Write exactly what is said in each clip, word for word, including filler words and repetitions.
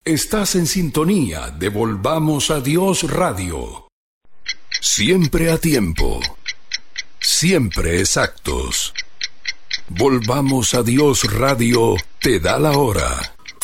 Estás en sintonía de Volvamos a Dios Radio. Siempre a tiempo. Siempre exactos. Volvamos a Dios Radio te da la hora.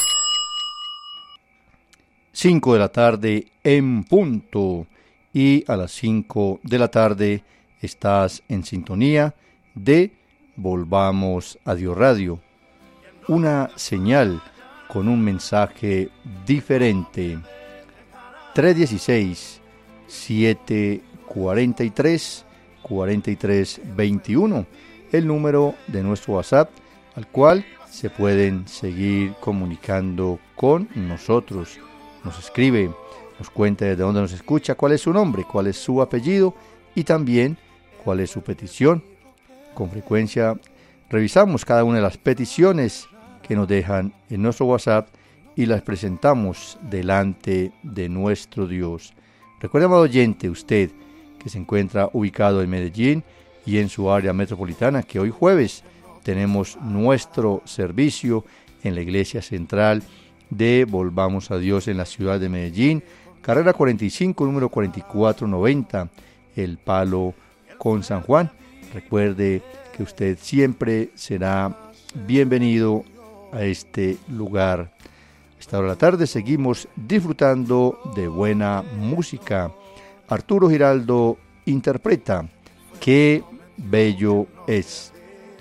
cinco de la tarde en punto. Y a las cinco de la tarde estás en sintonía de Volvamos a Dios Radio. Una señal con un mensaje diferente. tres uno seis, siete cuatro tres, cuatro tres dos uno, el número de nuestro WhatsApp, al cual se pueden seguir comunicando con nosotros. Nos escribe, nos cuenta desde dónde nos escucha, cuál es su nombre, cuál es su apellido y también cuál es su petición. Con frecuencia revisamos cada una de las peticiones que nos dejan en nuestro WhatsApp y las presentamos delante de nuestro Dios. Recuerde, amado oyente, usted que se encuentra ubicado en Medellín y en su área metropolitana, que hoy jueves tenemos nuestro servicio en la Iglesia Central de Volvamos a Dios en la ciudad de Medellín, carrera cuarenta y cinco, número cuarenta y cuatro noventa, El Palo con San Juan. Recuerde que usted siempre será bienvenido a este lugar. A esta hora de la tarde seguimos disfrutando de buena música. Arturo Giraldo interpreta Qué bello es.